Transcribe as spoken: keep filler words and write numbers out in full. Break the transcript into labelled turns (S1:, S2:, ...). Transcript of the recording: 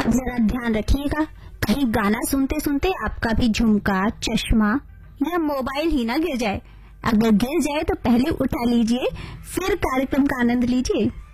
S1: जरा ध्यान रखिएगा, कहीं गाना सुनते सुनते आपका भी झुमका, चश्मा या मोबाइल ही ना गिर जाए। अगर गिर जाए तो पहले उठा लीजिए, फिर कार्यक्रम का आनंद लीजिए।